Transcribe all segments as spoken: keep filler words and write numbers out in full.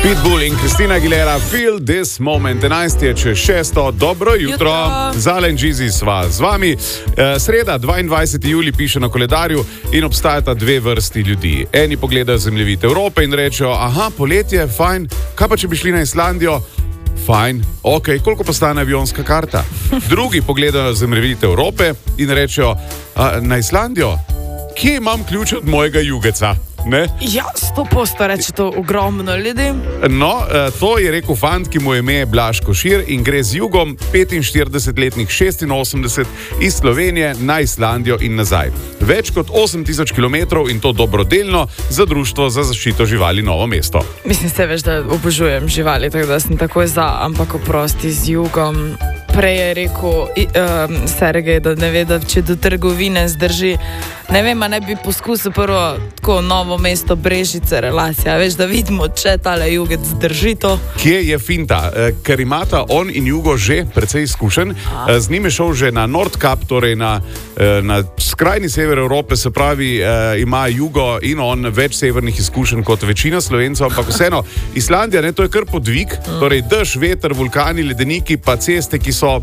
Pitbull in Christina Aguilera, Feel This Moment. enajst je čez šesto, dobro jutro, Zala in Jeezy sva z vami. E, sreda, dvaindvajseti julij piše na koledarju in obstajata dve vrsti ljudi. Eni pogledajo zemljevid Evrope in rečejo, aha, poletje, fajn, kaj pa če bi šli na Islandijo? Fajn, ok, koliko pa stane avionska karta? Drugi pogledajo zemljevid Evrope in rečejo, na Islandijo? Kje imam ključ od mojega jugeca? Ne? Ja, sto posto reče to ogromno ljudi. No, to je rekel fant, ki mu je ime Blaž Košir in gre z jugom petinštiridesetletnih šestinosemdeset iz Slovenije na Islandijo in nazaj. Več kot osem tisoč kilometrov in to dobrodelno za Društvo za zaščito živali Novo mesto. Mislim, se veš, da obožujem živali, tako da sem takoj za, ampak oprosti z jugom. Prej je rekel um, Sergej, da ne ve, da če do trgovine zdrži. Ne vem, a ne bi poskusil prvo tako Novo mesto, Brežice, relacija. Veš, da vidimo, če tale jugec zdrži to. Kje je finta? E, ker imata on in Jugo že precej izkušen. E, z njim je šel že na Nordkap, torej na, e, na skrajni sever Evrope, se pravi, e, ima Jugo in on več severnih izkušenj kot večina Slovencev, ampak vseeno, Islandija, ne, to je kar podvig, torej dež, veter, vulkani, ledeniki, pa ceste, ki so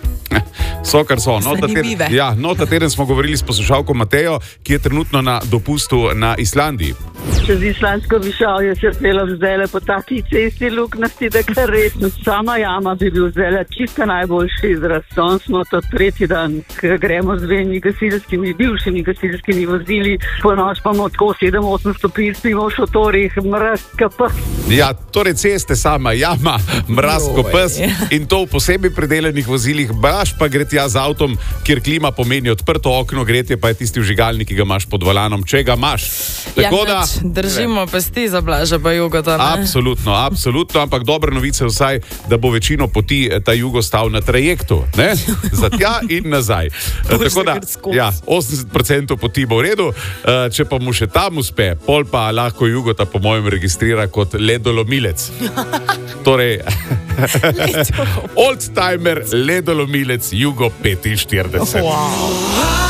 so, kar so. No, ta teden, ja, no, ta teden smo govorili s poslušalko Matejo, ki je trenutno na dopustu na Islandiji. Čez islandsko višavje se pelem zdajle po taki cesti luknasti, da kar resno. Sama jama bi bil zdajle čisto najboljši izraz. Son smo to tretji dan, ko gremo z dvemi gasilskimi, bivšimi gasilskimi vozili, po noč pa tako sedem osem stopinj spimo v šotorih, mraz kapes. Ja, torej ceste sama jama, mraz kapes in to v posebej predelanih vozilih. Baš pa gre tja z avtom, kjer klima pomeni odprto okno, gretje pa je tisti vžigalnik, ki ga imaš pod volanom, če ga imaš. Tako ja, da držimo pesti za Blaža pa Jugo tam. Absolutno, absolutno, ampak dobre novice vsaj, da bo večino poti ta Jugo stal na trajektu, ne? Za tja in nazaj. Tako da, ja, osemdeset procentov poti bo v redu, če pa mu še tam uspe, pol pa lahko Jugo ta po mojem registrira kot ledolomilec. Torej, old timer, ledolomilec Jugo petinštirideset. Wow.